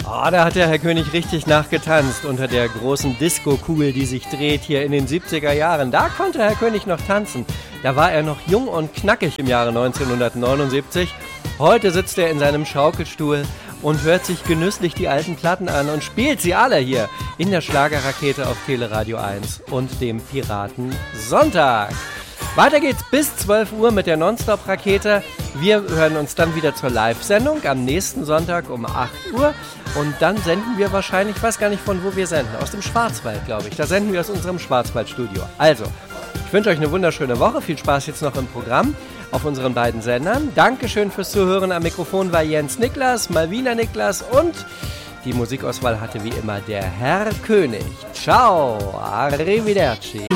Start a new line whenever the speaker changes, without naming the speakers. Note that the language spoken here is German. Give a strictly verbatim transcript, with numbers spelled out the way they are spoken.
Oh, da hat der Herr König richtig nachgetanzt unter der großen Disco-Kugel, die sich dreht hier in den siebziger Jahren. Da konnte Herr König noch tanzen. Da war er noch jung und knackig im Jahre neunzehnhundertneunundsiebzig. Heute sitzt er in seinem Schaukelstuhl und hört sich genüsslich die alten Platten an und spielt sie alle hier in der Schlagerrakete auf Teleradio eins und dem Piraten Sonntag. Weiter geht's bis zwölf Uhr mit der Nonstop-Rakete. Wir hören uns dann wieder zur Live-Sendung am nächsten Sonntag um acht Uhr. Und dann senden wir wahrscheinlich, ich weiß gar nicht von wo wir senden, aus dem Schwarzwald, glaube ich. Da senden wir aus unserem Schwarzwaldstudio. Also, ich wünsche euch eine wunderschöne Woche. Viel Spaß jetzt noch im Programm auf unseren beiden Sendern. Dankeschön fürs Zuhören. Am Mikrofon war Jens Niklas, Malvina Niklas und die Musikauswahl hatte wie immer der Herr König. Ciao, arrivederci.